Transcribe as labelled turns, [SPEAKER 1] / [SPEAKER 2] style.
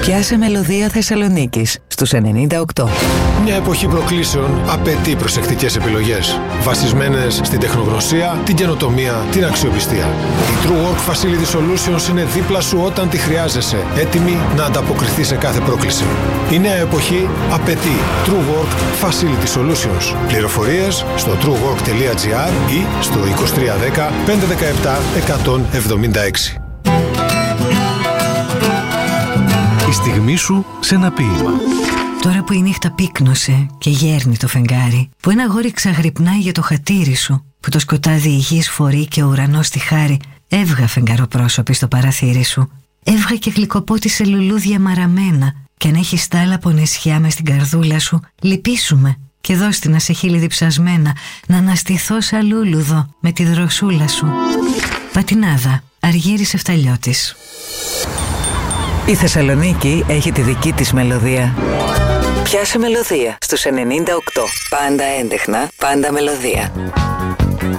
[SPEAKER 1] Πιάσε μελωδία Θεσσαλονίκης στους 98.
[SPEAKER 2] Μια εποχή προκλήσεων απαιτεί προσεκτικές επιλογές, βασισμένες στην τεχνογνωσία, την καινοτομία, την αξιοπιστία. Η True Work Facility Solutions είναι δίπλα σου όταν τη χρειάζεσαι, έτοιμη να ανταποκριθεί σε κάθε πρόκληση. Η νέα εποχή απαιτεί True Work Facility Solutions. Πληροφορίες στο truework.gr ή στο 2310 517 176.
[SPEAKER 3] Η στιγμή σου σε ένα ποίημα.
[SPEAKER 4] Τώρα που η νύχτα πύκνωσε και γέρνει το φεγγάρι, που ένα αγόρι ξαγρυπνάει για το χατήρι σου, που το σκοτάδι η γης φορεί και ο ουρανός τη χάρη, έβγα φεγγαροπρόσωπη στο παραθύρι σου. Έβγα και γλυκοπότη σε λουλούδια μαραμένα, και αν έχει στάλα από νησιά μες στην καρδούλα σου, λυπήσουμε και δώσ' την να σε χείλη διψασμένα, να αναστηθώ σαν λούλουδο με τη δροσούλα σου. Πατινάδα, Αργύρης Εφταλιώτης.
[SPEAKER 1] Η Θεσσαλονίκη έχει τη δική της μελωδία. Πιάσε μελωδία στους 98. Πάντα έντεχνα, πάντα μελωδία.